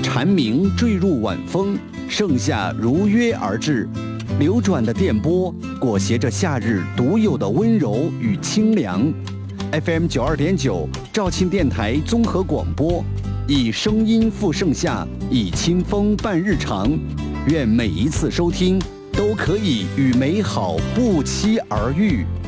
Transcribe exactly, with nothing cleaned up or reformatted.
蝉鸣坠入晚风，盛夏如约而至。流转的电波裹挟着夏日独有的温柔与清凉。F M 九二点九，肇庆电台综合广播，以声音赴盛夏，以清风伴日常。愿每一次收听都可以与美好不期而遇。